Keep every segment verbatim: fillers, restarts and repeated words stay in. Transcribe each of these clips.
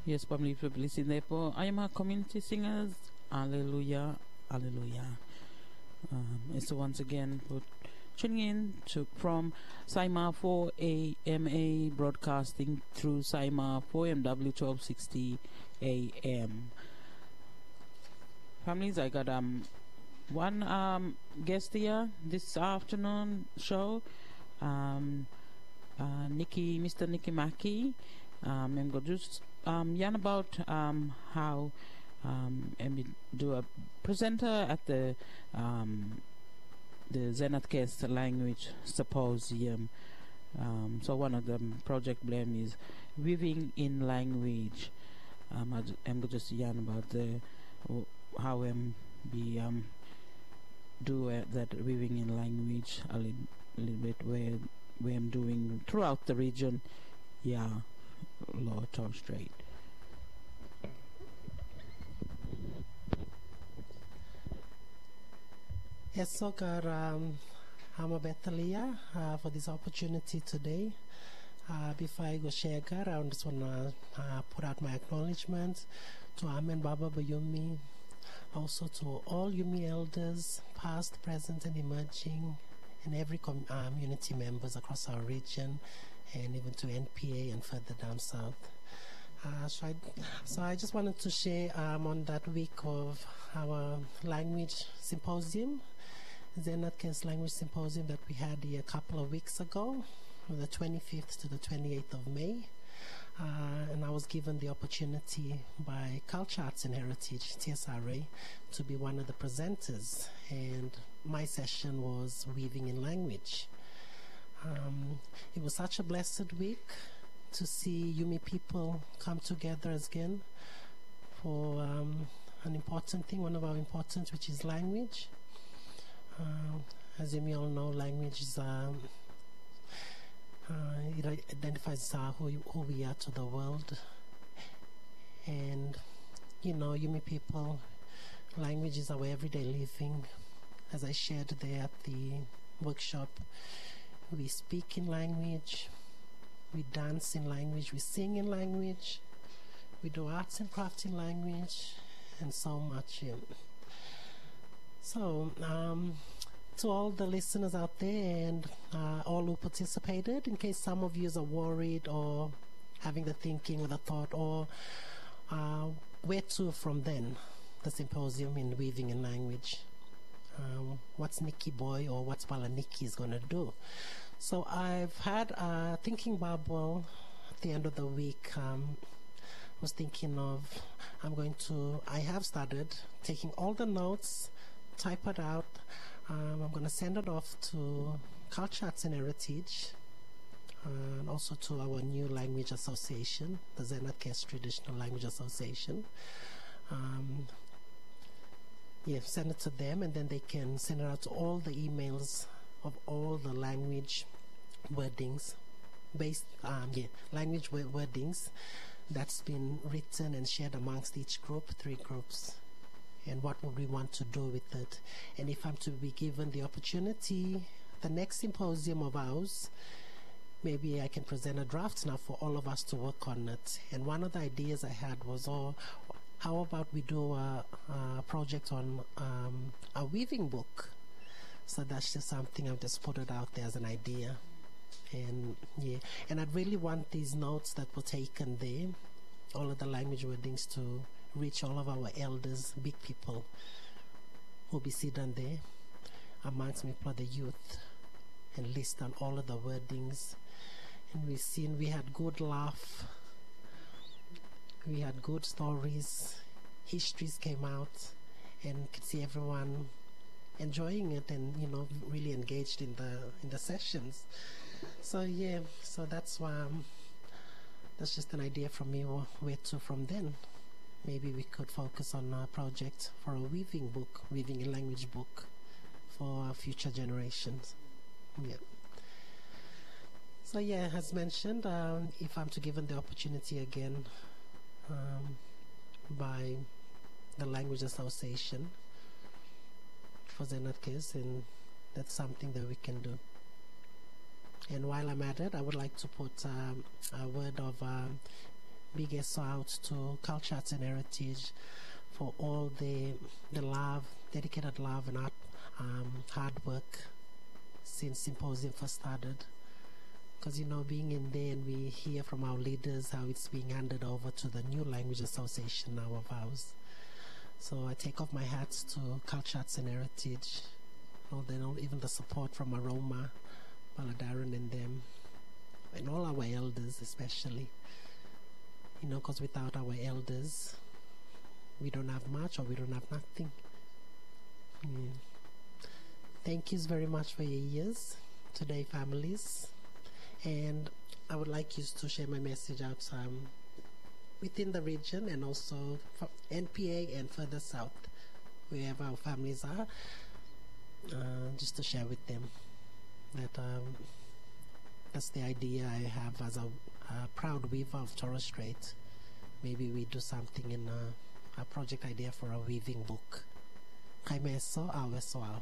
Yes, family people listen therefore. I am a community singers. Hallelujah. Hallelujah. Um, so once again for tuning in to from Saima four A M A broadcasting through Saima four M W twelve sixty A M. Families, I got um one um guest here this afternoon show. Um uh Nikki Mister Nikki Mackey. Um I'm gonna just um yarn about um how um and do a presenter at the um the Zenith Cast Language Symposium. Um, so one of the project blame is weaving in language. Um, I, I'm just yarn about the how I'm be um do uh, that weaving in language a little, little bit where where I'm doing throughout the region. Yeah, Lower Torres Strait. Yes, so God, um, I'm a Bethalia uh, for this opportunity today. Uh, before I go share, God, I just want to uh, put out my acknowledgement to Amen Baba Bayumi, also to all Yumi elders, past, present, and emerging, and every com- uh, community members across our region, and even to N P A and further down south. Uh, so, I, so I just wanted to share um, on that week of our language symposium, Zenith Cast Language Symposium that we had a couple of weeks ago, from the twenty-fifth to the twenty-eighth of May. Uh, and I was given the opportunity by Culture, Arts and Heritage, T S R A, to be one of the presenters. And my session was Weaving in Language. Um, it was such a blessed week to see Yumi people come together again for um, an important thing, one of our important, which is language. Uh, as you may all know, language is um, uh, it identifies uh, who, who we are to the world. And, you know, Yumi people, language is our everyday living. As I shared there at the workshop, we speak in language, we dance in language, we sing in language, we do arts and crafts in language, and so much. Yeah. So, um, to all the listeners out there and uh, all who participated, in case some of you are worried or having the thinking or the thought, or uh, where to from then, the symposium in weaving in language. Um, what's Nikki Boy or what's Pala Nikki is going to do? So I've had a thinking bubble at the end of the week. Um, was thinking of, I'm going to, I have started taking all the notes, type it out. Um, I'm going to send it off to Culture, Arts and Heritage, uh, and also to our new language association, the Zenith Cast Traditional Language Association. Um, yeah, send it to them, and then they can send it out to all the emails of all the language wordings, based, um, yeah, language wordings that's been written and shared amongst each group, three groups. And what would we want to do with it? And if I'm to be given the opportunity, the next symposium of ours, maybe I can present a draft now for all of us to work on it. And one of the ideas I had was, oh, how about we do a, a project on um, a weaving book? So that's just something I've just put it out there as an idea. And yeah, and I'd really want these notes that were taken there, all of the language wordings, to reach all of our elders, big people who'll be sitting there amongst me, the youth, and list on all of the wordings. And we've seen we had good laugh, we had good stories, histories came out, and could see everyone enjoying it and, you know, really engaged in the in the sessions. So yeah, so that's why um, that's just an idea from me. Where to from then? Maybe we could focus on a project for a weaving book, weaving a language book for our future generations. Yeah. So yeah, as mentioned, um, if I'm to given the opportunity again um, by the Language Association for Zenith Cast, and that's something that we can do. And while I'm at it, I would like to put um, a word of um, biggest out to Culture, Arts and Heritage for all the the love, dedicated love and art, um, hard work since Symposium first started. Because, you know, being in there and we hear from our leaders how it's being handed over to the new language association now of ours. So I take off my hats to Culture, Arts and Heritage. You know, they know even the support from Aroma, Baladaran and them, and all our elders especially. You know, because without our elders, we don't have much or we don't have nothing. Yeah. Thank you very much for your years today, families. And I would like you to share my message out um, within the region and also from N P A and further south, wherever our families are, uh, just to share with them that um, that's the idea I have as a, a proud weaver of Torres Strait. Maybe we do something in a, a project idea for a weaving book. Kaimeso awesoal.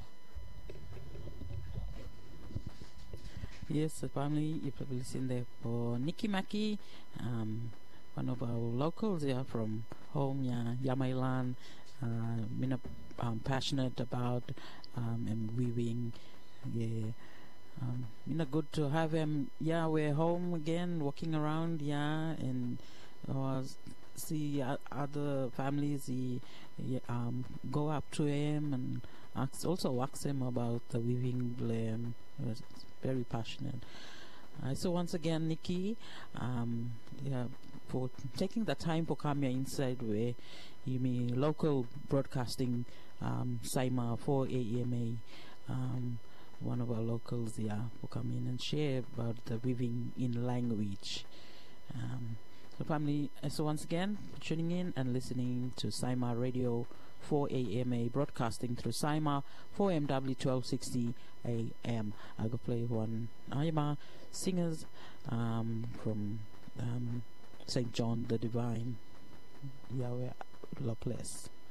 Yes, the family, you probably seen there for Nikki Maki, um, one of our locals here from home, yeah, Yamailan. Uh, been um, passionate about um, and weaving. Yeah, um, you know, good to have him. Yeah, we're home again, walking around. Yeah, and uh, see uh, other families. He, he, um, go up to him and ask, also ask him about the weaving. Um, he was very passionate. Uh, so once again, Nikki, um, yeah, for taking the time for come here inside where you mean local broadcasting, um, Saima four A M A, um, one of our locals, yeah, for come in and share about the weaving in language. Um, so family, uh, so once again, tuning in and listening to Saima Radio four A M A, broadcasting through Saima four M W twelve sixty A M. I'll go play one Aima singers um, from um, Saint John the Divine, Yahweh Loveless.